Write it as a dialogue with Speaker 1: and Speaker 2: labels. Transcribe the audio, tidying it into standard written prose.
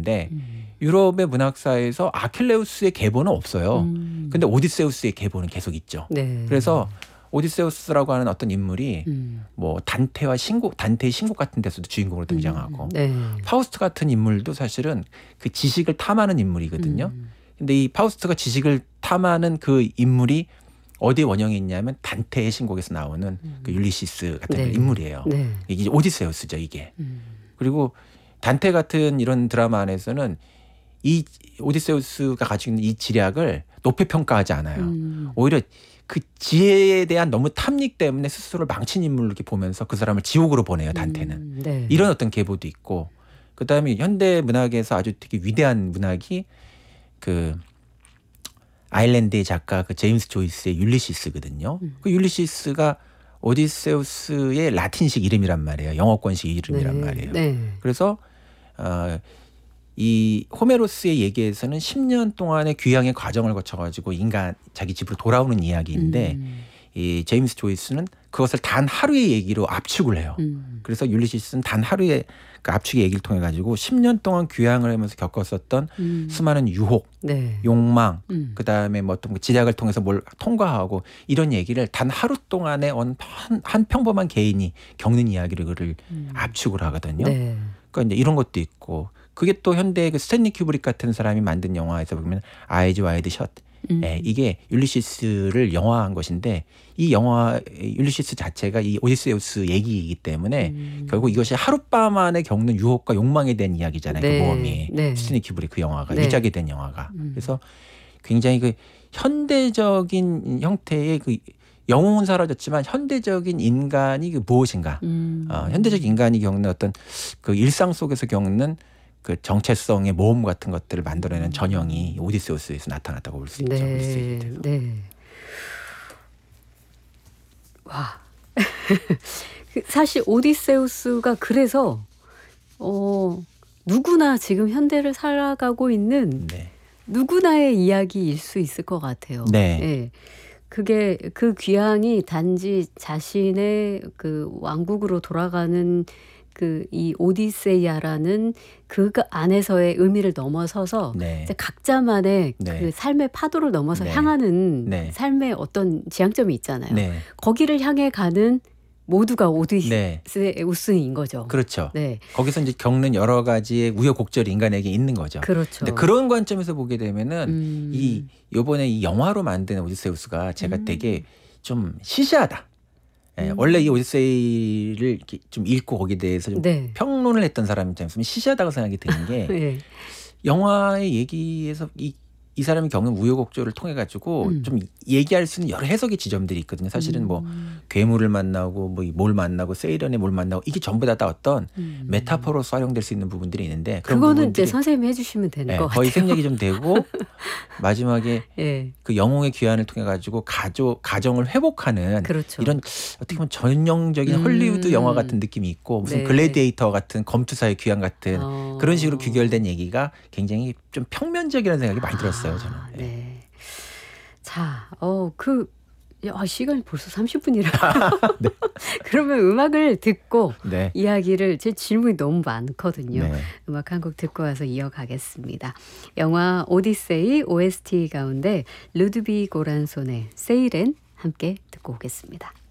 Speaker 1: 있는데 유럽의 문학사에서 아킬레우스의 계보는 없어요. 근데 오디세우스의 계보는 계속 있죠.
Speaker 2: 네.
Speaker 1: 그래서 오디세우스라고 하는 어떤 인물이 뭐 단테의 신곡 같은 데서도 주인공으로 등장하고
Speaker 2: 네.
Speaker 1: 파우스트 같은 인물도 사실은 그 지식을 탐하는 인물이거든요. 근데 이 파우스트가 지식을 탐하는 그 인물이 어디에 원형이 있냐면 단테의 신곡에서 나오는 그 율리시스 같은
Speaker 2: 네.
Speaker 1: 그 인물이에요.
Speaker 2: 네.
Speaker 1: 이게 오디세우스죠, 이게. 그리고 단테 같은 이런 드라마 안에서는 이 오디세우스가 가지고 있는 이 지략을 높이 평가하지 않아요. 오히려 그 지혜에 대한 너무 탐닉 때문에 스스로를 망친 인물로 이렇게 보면서 그 사람을 지옥으로 보내요, 단테는.
Speaker 2: 네.
Speaker 1: 이런 어떤 계보도 있고, 그다음에 현대 문학에서 아주 되게 위대한 문학이 그 아일랜드의 작가 그 제임스 조이스의 율리시스거든요. 그 율리시스가 오디세우스의 라틴식 이름이란 말이에요. 영어권식 이름이란
Speaker 2: 네.
Speaker 1: 말이에요.
Speaker 2: 네.
Speaker 1: 그래서 이 호메로스의 얘기에서는 10년 동안의 귀향의 과정을 거쳐가지고 인간 자기 집으로 돌아오는 이야기인데 이 제임스 조이스는 그것을 단 하루의 얘기로 압축을 해요. 그래서 율리시스는 단 하루의 그 압축의 얘기를 통해 가지고 10년 동안 귀향을 하면서 겪었었던 수많은 유혹,
Speaker 2: 네.
Speaker 1: 욕망, 그다음에 뭐 어떤 지략을 통해서 뭘 통과하고 이런 얘기를 단 하루 동안에 한 평범한 개인이 겪는 이야기를 그를 압축을 하거든요.
Speaker 2: 네.
Speaker 1: 그러니까 이제 이런 것도 있고 그게 또 현대의 그 스탠리 큐브릭 같은 사람이 만든 영화에서 보면 아이즈 와이드 셧 이게 율리시스를 영화한 것인데 이 영화 율리시스 자체가 이 오디세우스 얘기이기 때문에 결국 이것이 하룻밤 안에 겪는 유혹과 욕망에 대한 이야기잖아요.
Speaker 2: 네.
Speaker 1: 그 모험이
Speaker 2: 네.
Speaker 1: 스탠리 큐브릭 그 영화가
Speaker 2: 네.
Speaker 1: 유작이 된 영화가 그래서 굉장히 그 현대적인 형태의 그 영웅은 사라졌지만 현대적인 인간이 그 무엇인가 현대적 인간이 겪는 어떤 그 일상 속에서 겪는 그 정체성의 모험 같은 것들을 만들어내는 전형이 오디세우스에서 나타났다고 볼 수 있죠.
Speaker 2: 네. 네. 와. 사실 오디세우스가 그래서 누구나 지금 현대를 살아가고 있는
Speaker 1: 네.
Speaker 2: 누구나의 이야기일 수 있을 것 같아요.
Speaker 1: 네.
Speaker 2: 예. 그게 그 귀향이 단지 자신의 그 왕국으로 돌아가는 그 이 오디세이아라는 그 안에서의 의미를 넘어서서
Speaker 1: 네.
Speaker 2: 이제 각자만의
Speaker 1: 네.
Speaker 2: 그 삶의 파도를 넘어서
Speaker 1: 네.
Speaker 2: 향하는
Speaker 1: 네.
Speaker 2: 삶의 어떤 지향점이 있잖아요.
Speaker 1: 네.
Speaker 2: 거기를 향해 가는 모두가 오디세우스인
Speaker 1: 네.
Speaker 2: 거죠.
Speaker 1: 그렇죠.
Speaker 2: 네.
Speaker 1: 거기서 이제 겪는 여러 가지의 우여곡절이 인간에게 있는 거죠.
Speaker 2: 그렇죠.
Speaker 1: 근데 그런 관점에서 보게 되면은 요번에 이 영화로 만든 오디세우스가 제가 되게 좀 시시하다. 예, 원래 이 오디세이를 이렇게 좀 읽고 거기에 대해서 좀
Speaker 2: 네.
Speaker 1: 평론을 했던 사람 입장에서는 시시하다고 생각이 드는 게
Speaker 2: 네.
Speaker 1: 영화의 얘기에서 이 사람이 겪는 우여곡절을 통해 가지고 좀 얘기할 수 있는 여러 해석의 지점들이 있거든요. 사실은 뭐 괴물을 만나고 뭐 뭘 만나고 세이런의 뭘 만나고 이게 전부 다 어떤 메타포로서 활용될 수 있는 부분들이 있는데 그런
Speaker 2: 그거는
Speaker 1: 부분들이
Speaker 2: 이제 선생님이 해주시면 되는 것
Speaker 1: 거의
Speaker 2: 같아요.
Speaker 1: 생략이 좀 되고 마지막에
Speaker 2: 예.
Speaker 1: 그 영웅의 귀환을 통해 가지고 가정을 회복하는
Speaker 2: 그렇죠.
Speaker 1: 이런 어떻게 보면 전형적인 헐리우드 영화 같은 느낌이 있고 무슨
Speaker 2: 네.
Speaker 1: 글래디에이터 같은 검투사의 귀환 같은 그런 식으로 귀결된 얘기가 굉장히 좀 평면적이라는 생각이 많이 들었어요. 저는.
Speaker 2: 네. 자, 시간이 벌써 30분이라.
Speaker 1: 네.
Speaker 2: 그러면 음악을 듣고
Speaker 1: 네.
Speaker 2: 이야기를 제 질문이 너무 많거든요.
Speaker 1: 네.
Speaker 2: 음악 한 곡 듣고 와서 이어가겠습니다. 영화 오디세이 OST 가운데 루드비 고란손의 세이렌 함께 듣고 오겠습니다.